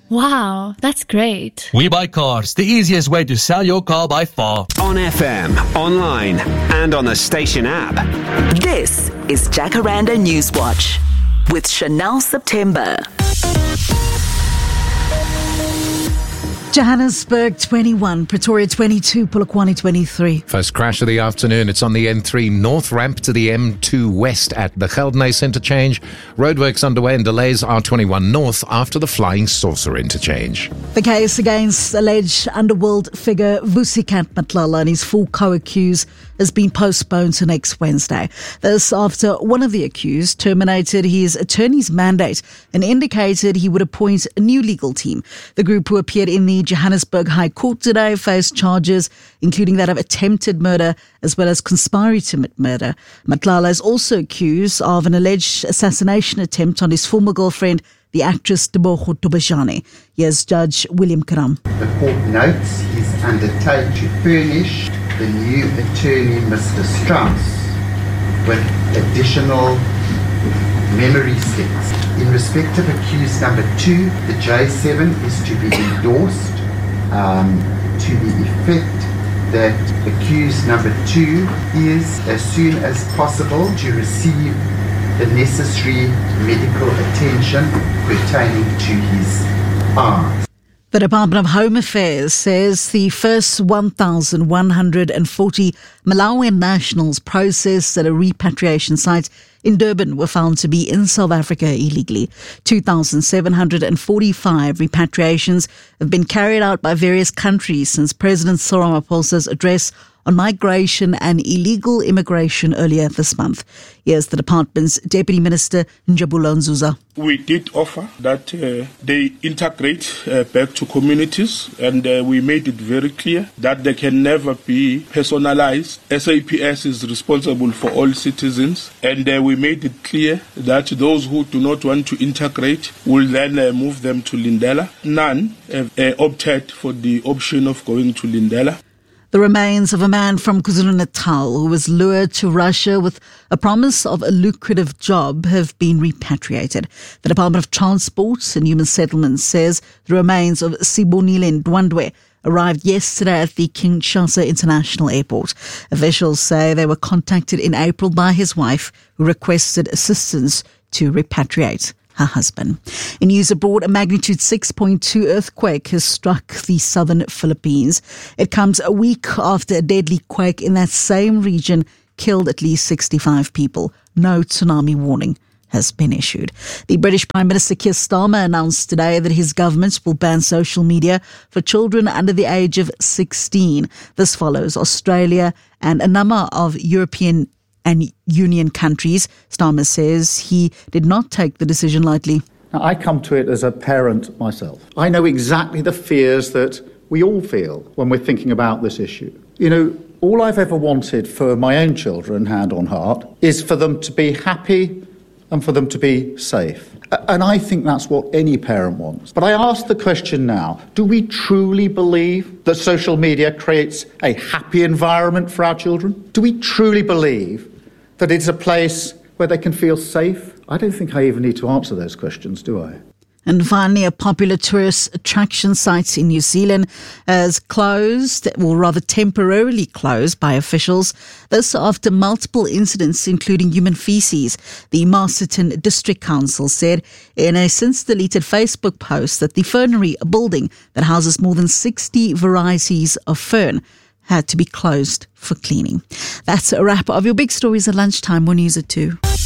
Wow, that's great. We Buy Cars, the easiest way to sell your car by far. On FM, online, and on the station app. This is Jacaranda Newswatch with Chanel September. Johannesburg 21, Pretoria 22, Polokwane 23. First crash of the afternoon. It's on the N3 North ramp to the M2 West at the Geldenhuys interchange. Roadworks underway and delays R21 North after the Flying Saucer interchange. The case against alleged underworld figure Vusikhant Matlala and his 4 co-accused has been postponed to next Wednesday. This after one of the accused terminated his attorney's mandate and indicated he would appoint a new legal team. The group, who appeared in the Johannesburg High Court today, faced charges including that of attempted murder as well as conspiring to commit murder. Matlala is also accused of an alleged assassination attempt on his former girlfriend, the actress Tebogo Tobejane. Here's Judge William Karam. The court notes he's undertaken to furnish the new attorney, Mr. Strauss, with additional memory sticks. In respect of accused number 2, the J7 is to be endorsed to the effect that accused number 2 is, as soon as possible, to receive the necessary medical attention pertaining to his eyes. The Department of Home Affairs says the first 1,140 Malawian nationals processed at a repatriation site in Durban were found to be in South Africa illegally. 2,745 repatriations have been carried out by various countries since President Cyril Ramaphosa's address on migration and illegal immigration earlier this month. Here's the department's Deputy Minister, Njabula Nzuza. We did offer that they integrate back to communities, and we made it very clear that they can never be personalized. SAPS is responsible for all citizens, and we made it clear that those who do not want to integrate will then move them to Lindela. None have opted for the option of going to Lindela. The remains of a man from KwaZulu-Natal who was lured to Russia with a promise of a lucrative job have been repatriated. The Department of Transport and Human Settlements says the remains of Sibonile Ndwandwe arrived yesterday at the Kinshasa International Airport. Officials say they were contacted in April by his wife, who requested assistance to repatriate her husband. In news abroad, a magnitude 6.2 earthquake has struck the southern Philippines. It comes a week after a deadly quake in that same region killed at least 65 people. No tsunami warning has been issued. The British Prime Minister Keir Starmer announced today that his government will ban social media for children under the age of 16. This follows Australia and a number of European and Union countries. Starmer says he did not take the decision lightly. Now, I come to it as a parent myself. I know exactly the fears that we all feel when we're thinking about this issue. You know, all I've ever wanted for my own children, hand on heart, is for them to be happy and for them to be safe. And I think that's what any parent wants. But I ask the question now, do we truly believe that social media creates a happy environment for our children? Do we truly believe that it's a place where they can feel safe? I don't think I even need to answer those questions, do I? And finally, a popular tourist attraction site in New Zealand has closed, or rather temporarily closed by officials. This after multiple incidents, including human feces. The Masterton District Council said in a since-deleted Facebook post that the fernery, a building that houses more than 60 varieties of fern, had to be closed for cleaning. That's a wrap of your big stories at lunchtime on News at 2.